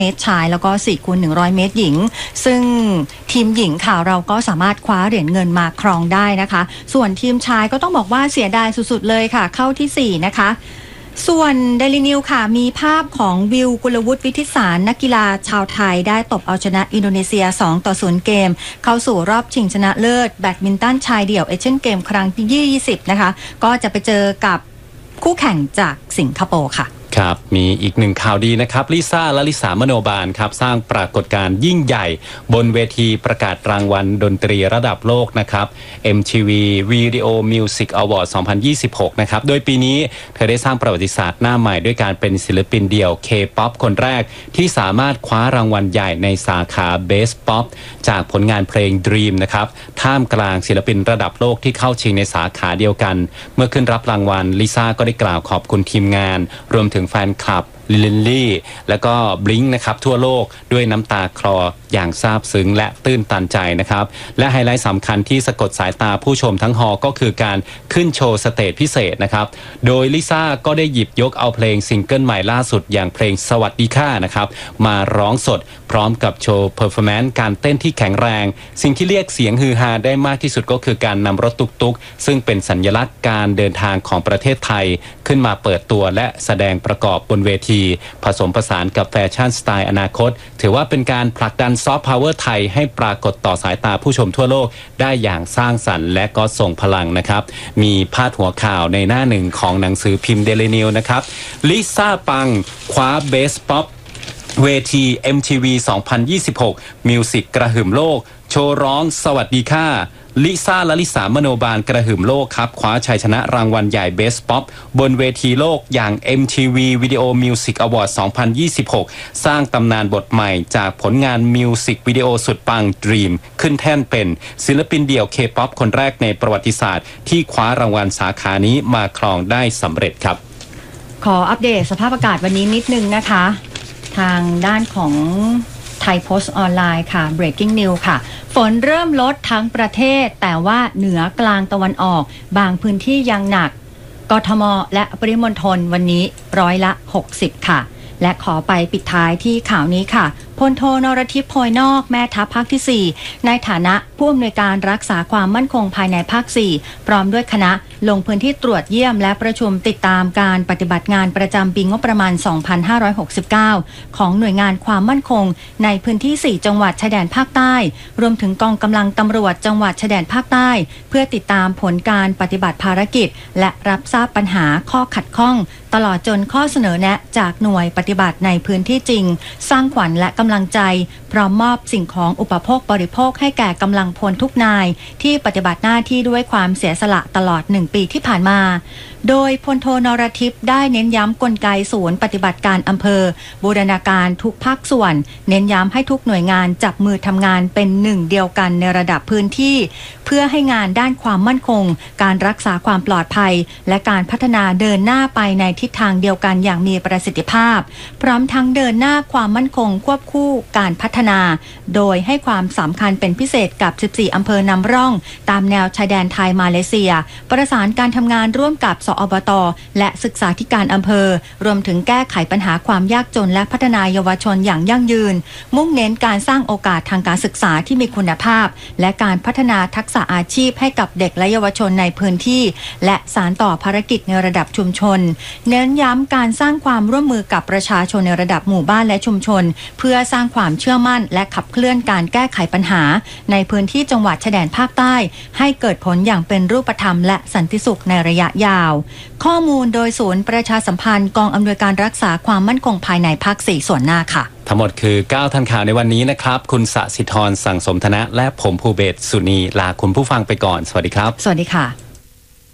เมตรชายแล้วก็4 คูณ 100 เมตรหญิงซึ่งทีมหญิงค่ะเราก็สามารถคว้าเหรียญเงินมาครองได้นะคะส่วนทีมชายก็ต้องบอกว่าเสียดายสุดๆเลยค่ะเข้าที่4นะคะส่วนเดลินิวค่ะมีภาพของวิวกุลวุฒิวิทิสารนักกีฬาชาวไทยได้ตบเอาชนะอินโดนีเซีย2-0เกมเข้าสู่รอบชิงชนะเลิศแบดมินตันชายเดี่ยวเอเชียนเกมครั้งที่20นะคะก็จะไปเจอกับคู่แข่งจากสิงคโปร์ค่ะครับมีอีกหนึ่งข่าวดีนะครับลิซ่าและลิสามโนบาลครับสร้างปรากฏการณ์ยิ่งใหญ่บนเวทีประกาศรางวัลดนตรีระดับโลกนะครับ MTV Video Music Award 2026นะครับโดยปีนี้เธอได้สร้างประวัติศาสตร์หน้าใหม่ด้วยการเป็นศิลปินเดี่ยว K-POP คนแรกที่สามารถคว้ารางวัลใหญ่ในสาขา Best Pop จากผลงานเพลง Dream นะครับท่ามกลางศิลปินระดับโลกที่เข้าชิงในสาขาเดียวกันเมื่อขึ้นรับรางวัลลิซ่าก็ได้กล่าวขอบคุณทีมงานรวมถึงแฟนคลับลินลี่แล้วก็บลิงค์นะครับทั่วโลกด้วยน้ำตาคลออย่างซาบซึ้งและตื้นตันใจนะครับและไฮไลท์สำคัญที่สะกดสายตาผู้ชมทั้งฮอลก็คือการขึ้นโชว์สเตจพิเศษนะครับโดยลิซ่าก็ได้หยิบยกเอาเพลงซิงเกิลใหม่ล่าสุดอย่างเพลงสวัสดีค่ะนะครับมาร้องสดพร้อมกับโชว์เพอร์ฟอร์แมนซ์การเต้นที่แข็งแรงสิ่งที่เรียกเสียงฮือฮาได้มากที่สุดก็คือการนำรถตุกๆซึ่งเป็นสัญลักษณ์การเดินทางของประเทศไทยขึ้นมาเปิดตัวและแสดงประกอบบนเวทีผสมผสานกับแฟชั่นสไตล์อนาคตถือว่าเป็นการผลักดันซอฟต์พาวเวอร์ไทยให้ปรากฏต่อสายตาผู้ชมทั่วโลกได้อย่างสร้างสรรค์และก็ส่งพลังนะครับมีพาดหัวข่าวในหน้าหนึ่งของหนังสือพิมพ์เดลินิวนะครับลิซ่าปังคว้าเบสป๊อปเวที MTV 2026 มิวสิกกระหึ่มโลกโชว์ร้องสวัสดีค่ะลิซ่าและลิสามโนบาลกระหึ่มโลกครับคว้าชัยชนะรางวัลใหญ่ Best Pop บนเวทีโลกอย่าง MTV Video Music Award 2026 สร้างตำนานบทใหม่จากผลงานมิวสิกวิดีโอสุดปัง Dream ขึ้นแท่นเป็นศิลปินเดี่ยว K-POP คนแรกในประวัติศาสตร์ที่คว้ารางวัลสาขานี้มาครองได้สำเร็จครับขออัปเดตสภาพอากาศวันนี้นิดนึงนะคะทางด้านของไทยโพสต์ออนไลน์ค่ะ breaking news ค่ะฝนเริ่มลดทั้งประเทศแต่ว่าเหนือกลางตะวันออกบางพื้นที่ยังหนักกทมและปริมณฑลวันนี้60%ค่ะและขอไปปิดท้ายที่ข่าวนี้ค่ะพลโทนรทิพย์โพยนอกแม่ทัพภาคที่4ในฐานะผู้อำนวยการรักษาความมั่นคงภายในภาค4พร้อมด้วยคณะลงพื้นที่ตรวจเยี่ยมและประชุมติดตามการปฏิบัติงานประจำปีงบประมาณ 2569 ของหน่วยงานความมั่นคงในพื้นที่4จังหวัดชายแดนภาคใต้รวมถึงกองกำลังตำรวจจังหวัดชายแดนภาคใต้เพื่อติดตามผลการปฏิบัติภารกิจและรับทราบปัญหาข้อขัดข้องตลอดจนข้อเสนอแนะจากหน่วยปฏิบัติในพื้นที่จริงสร้างขวัญและกำลังใจพร้อมมอบสิ่งของอุปโภคบริโภคให้แก่กำลังพลทุกนายที่ปฏิบัติหน้าที่ด้วยความเสียสละตลอด1 ปีที่ผ่านมาโดยพลโทนรทิพย์ได้เน้นย้ำกลไกศูนย์ปฏิบัติการอำเภอบูรณาการทุกภาคส่วนเน้นย้ำให้ทุกหน่วยงานจับมือทำงานเป็นหนึ่งเดียวกันในระดับพื้นที่เพื่อให้งานด้านความมั่นคงการรักษาความปลอดภัยและการพัฒนาเดินหน้าไปในทิศทางเดียวกันอย่างมีประสิทธิภาพพร้อมทั้งเดินหน้าความมั่นคงควบคู่การพัฒนาโดยให้ความสำคัญเป็นพิเศษกับ14อำเภอนำร่องตามแนวชายแดนไทยมาเลเซียประสานการทำงานร่วมกับสอบต.และศึกษาธิการอำเภอรวมถึงแก้ไขปัญหาความยากจนและพัฒนาเยาวชนอย่างยั่งยืนมุ่งเน้นการสร้างโอกาสทางการศึกษาที่มีคุณภาพและการพัฒนาทักษะอาชีพให้กับเด็กและเยาวชนในพื้นที่และสานต่อภารกิจในระดับชุมชนเน้นย้ำการสร้างความร่วมมือกับประชาชนในระดับหมู่บ้านและชุมชนเพื่อสร้างความเชื่อมั่นและขับเคลื่อนการแก้ไขปัญหาในพื้นที่จังหวัดชายแดนภาคใต้ให้เกิดผลอย่างเป็นรูปธรรมและสันติสุขในระยะยาวข้อมูลโดยศูนย์ประชาสัมพันธ์กองอำนวยการรักษาความมั่นคงภายในภาค4ส่วนหน้าค่ะทั้งหมดคือ9ทันข่าวในวันนี้นะครับคุณสศิธร สั่งสมธนะและผมภูเบศร สุนีลาคุณผู้ฟังไปก่อนสวัสดีครับสวัสดีค่ะ